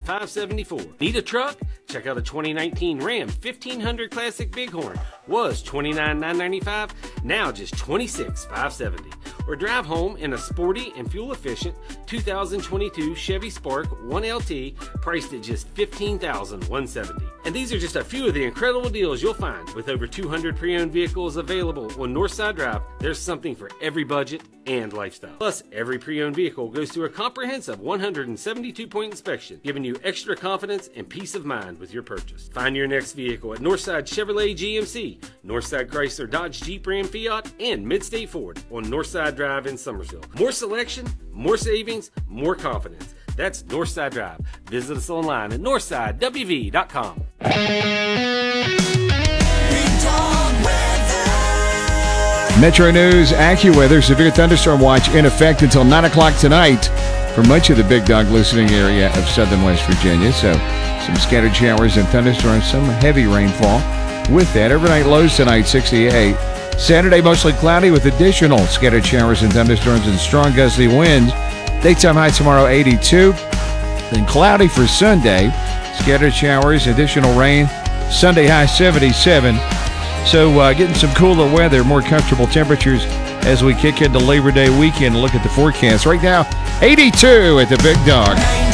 $26,574. Need a truck? Check out a 2019 Ram 1500 Classic Bighorn. Was $29,995, now just $26,570. Or drive home in a sporty and fuel-efficient 2022 Chevy Spark 1LT, priced at just $15,170. And these are just a few of the incredible deals you'll find. With over 200 pre-owned vehicles available on Northside Drive, there's something for every budget and lifestyle. Plus, every pre-owned vehicle goes through a comprehensive 172-point inspection, giving you extra confidence and peace of mind with your purchase. Find your next vehicle at Northside Chevrolet GMC, Northside Chrysler Dodge Jeep Ram Fiat, and Midstate Ford on Northside Drive in Summersville. More selection, more savings, more confidence. That's Northside Drive. Visit us online at northsidewv.com. Metro News AccuWeather severe thunderstorm watch in effect until 9 o'clock tonight for much of the Big Dog listening area of southern West Virginia. So some scattered showers and thunderstorms, some heavy rainfall. With that, overnight lows tonight 68. Saturday mostly cloudy with additional scattered showers and thunderstorms and strong gusty winds. Daytime high tomorrow 82. Then cloudy for Sunday. Scattered showers, additional rain. Sunday high 77. So getting some cooler weather, more comfortable temperatures as we kick into Labor Day weekend. Look at the forecast. Right now, 82 at the Big Dog.